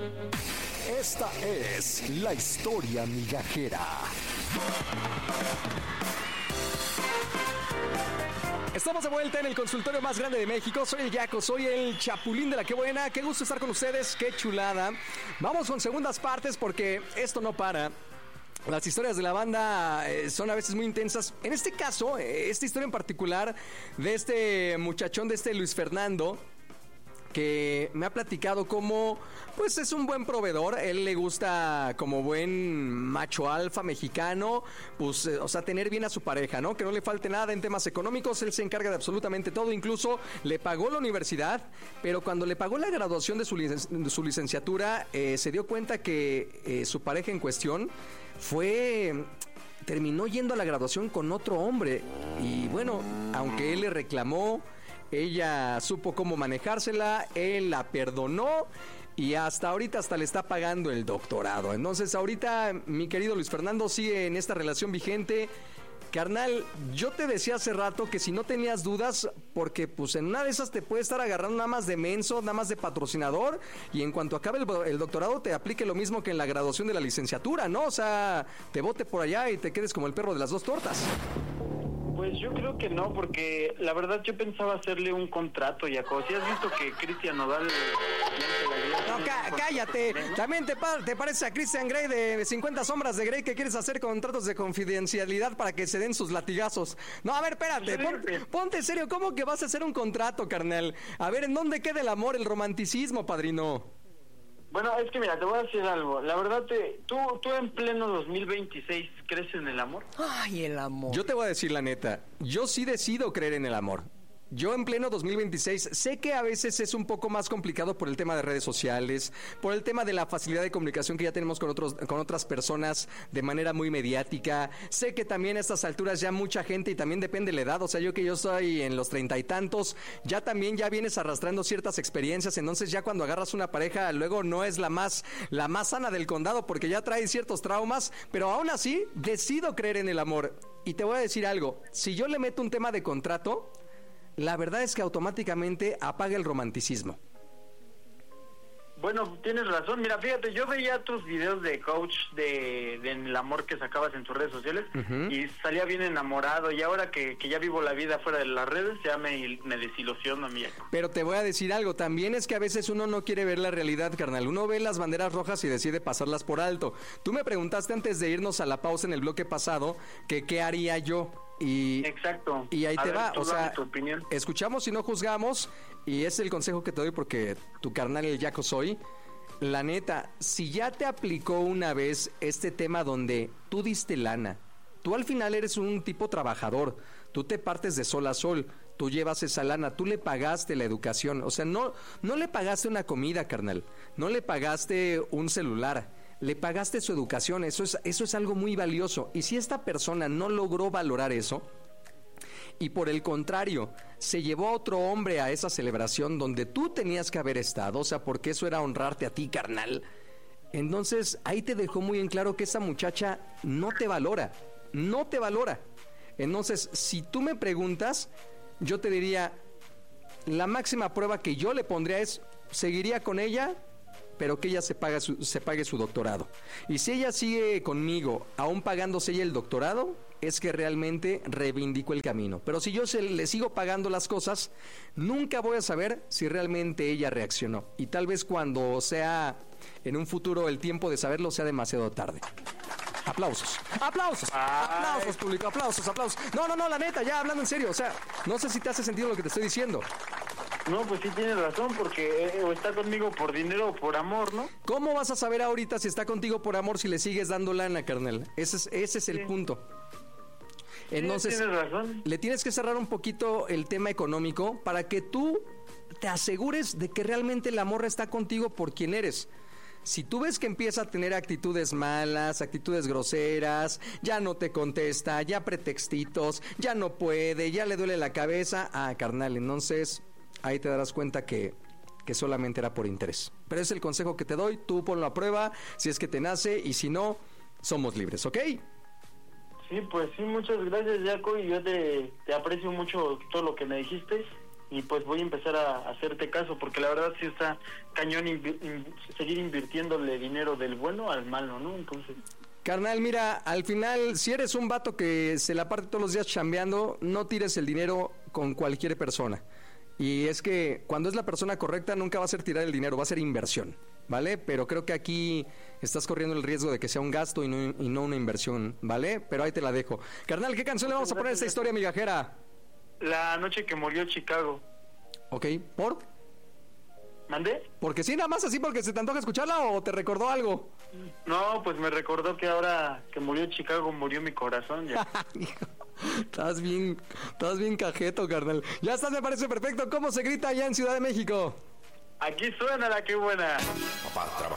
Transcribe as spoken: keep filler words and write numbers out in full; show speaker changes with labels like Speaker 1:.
Speaker 1: Esta es la historia migajera. Estamos de vuelta en el consultorio más grande de México. Soy el Yaco, soy el Chapulín de la Que Buena. Qué gusto estar con ustedes, qué chulada. Vamos con segundas partes porque esto no para. Las historias de la banda eh, son a veces muy intensas. En este caso, eh, esta historia en particular de este muchachón, de este Luis Fernando, que me ha platicado cómo, pues es un buen proveedor. Él le gusta como buen macho alfa mexicano, pues, eh, o sea, tener bien a su pareja, ¿no? Que no le falte nada en temas económicos. Él se encarga de absolutamente todo, incluso le pagó la universidad, pero cuando le pagó la graduación de su, licen- de su licenciatura, eh, se dio cuenta que eh, su pareja en cuestión fue... terminó yendo a la graduación con otro hombre. Y bueno, aunque él le reclamó, ella supo cómo manejársela, él la perdonó y hasta ahorita hasta le está pagando el doctorado. Entonces ahorita mi querido Luis Fernando sigue en esta relación vigente. Carnal, yo te decía hace rato que si no tenías dudas, porque pues en una de esas te puede estar agarrando nada más de menso, nada más de patrocinador, y en cuanto acabe el, el doctorado te aplique lo mismo que en la graduación de la licenciatura, ¿no? O sea, te bote por allá y te quedes como el perro de las dos tortas.
Speaker 2: Pues yo creo que no, porque la verdad yo pensaba hacerle un contrato, Yaco. ¿Sí has visto que Cristian Nodal...
Speaker 1: No, cá- cállate. También te, pa- te parece a Christian Grey de cincuenta sombras de Grey que quieres hacer contratos de confidencialidad para que se den sus latigazos. No, a ver, espérate. Ponte, ponte serio. ¿Cómo que vas a hacer un contrato, carnal? A ver, ¿en dónde queda el amor, el romanticismo, padrino?
Speaker 2: Bueno, es que mira, te voy a decir algo. La verdad, te, tú, tú en pleno dos mil veintiséis, ¿crees en el amor?
Speaker 3: Ay, el amor.
Speaker 1: Yo te voy a decir la neta. Yo sí decido creer en el amor. Yo en pleno dos mil veintiséis sé que a veces es un poco más complicado por el tema de redes sociales, por el tema de la facilidad de comunicación que ya tenemos con otros, con otras personas de manera muy mediática. Sé que también a estas alturas ya mucha gente, y también depende de la edad, o sea, yo que yo estoy en los treinta y tantos, ya también ya vienes arrastrando ciertas experiencias, entonces ya cuando agarras una pareja luego no es la más, la más sana del condado porque ya trae ciertos traumas, pero aún así decido creer en el amor. Y te voy a decir algo, si yo le meto un tema de contrato, la verdad es que automáticamente apaga el romanticismo.
Speaker 2: Bueno, tienes razón. Mira, fíjate, yo veía tus videos de coach de, de el amor que sacabas en tus redes sociales, uh-huh, y salía bien enamorado, y ahora que, que ya vivo la vida fuera de las redes, ya me, me desilusiono, mi Yaco.
Speaker 1: Pero te voy a decir algo, también es que a veces uno no quiere ver la realidad, carnal. Uno ve las banderas rojas y decide pasarlas por alto. Tú me preguntaste antes de irnos a la pausa en el bloque pasado que qué haría yo. Y,
Speaker 2: exacto.
Speaker 1: Y ahí
Speaker 2: a
Speaker 1: te
Speaker 2: ver,
Speaker 1: va, o sea,
Speaker 2: tu opinión.
Speaker 1: Escuchamos y no juzgamos, y es el consejo que te doy porque tu carnal el Yaco soy. La neta, si ya te aplicó una vez este tema donde tú diste lana, tú al final eres un tipo trabajador, tú te partes de sol a sol, tú llevas esa lana, tú le pagaste la educación, o sea, no, no le pagaste una comida, carnal, no le pagaste un celular, le pagaste su educación, eso es, eso es algo muy valioso. Y si esta persona no logró valorar eso, y por el contrario, se llevó a otro hombre a esa celebración donde tú tenías que haber estado, o sea, porque eso era honrarte a ti, carnal, entonces ahí te dejó muy en claro que esa muchacha no te valora, no te valora. Entonces, si tú me preguntas, yo te diría, la máxima prueba que yo le pondría es, seguiría con ella, pero que ella se pague su, se pague su doctorado. Y si ella sigue conmigo, aún pagándose ella el doctorado, es que realmente reivindico el camino. Pero si yo se, le sigo pagando las cosas, nunca voy a saber si realmente ella reaccionó. Y tal vez cuando sea en un futuro el tiempo de saberlo sea demasiado tarde. Aplausos, aplausos, Ay. aplausos, público, aplausos, aplausos. No, no, no, la neta, ya hablando en serio, o sea, no sé si te hace sentido lo que te estoy diciendo.
Speaker 2: No, pues sí tienes razón, porque eh, o está conmigo por dinero o por amor, ¿no?
Speaker 1: ¿Cómo vas a saber ahorita si está contigo por amor si le sigues dando lana, carnal? Ese es, ese es el sí. punto. Entonces,
Speaker 2: sí, tienes razón.
Speaker 1: Le tienes que cerrar un poquito el tema económico para que tú te asegures de que realmente la morra está contigo por quien eres. Si tú ves que empieza a tener actitudes malas, actitudes groseras, ya no te contesta, ya pretextitos, ya no puede, ya le duele la cabeza, ah, carnal, entonces ahí te darás cuenta que, que solamente era por interés. Pero es el consejo que te doy, tú ponlo a prueba, si es que te nace, y si no, somos libres, ¿ok?
Speaker 2: Sí, pues sí, muchas gracias, Yaco, y yo te, te aprecio mucho todo lo que me dijiste. y pues voy a empezar a, a hacerte caso, porque la verdad sí está cañón invi- in- seguir invirtiéndole dinero del bueno al malo, ¿no? Entonces...
Speaker 1: Carnal, mira, al final, si eres un vato que se la parte todos los días chambeando, no tires el dinero con cualquier persona. Y es que cuando es la persona correcta nunca va a ser tirar el dinero, va a ser inversión, ¿vale? Pero creo que aquí estás corriendo el riesgo de que sea un gasto y no, y no una inversión, ¿vale? Pero ahí te la dejo. Carnal, ¿qué canción le vamos a poner a esta historia migajera?
Speaker 2: La noche que murió Chicago.
Speaker 1: Ok, ¿por?
Speaker 2: ¿Mandé?
Speaker 1: ¿Porque sí, nada más así porque se te antoja escucharla o te recordó algo?
Speaker 2: No, pues me recordó que ahora que murió Chicago, murió mi corazón ya.
Speaker 3: Estás bien, estás bien cajeto, carnal. Ya estás, me parece perfecto. ¿Cómo se grita allá en Ciudad de México?
Speaker 2: Aquí suena la que buena.
Speaker 4: Papá, trabaja.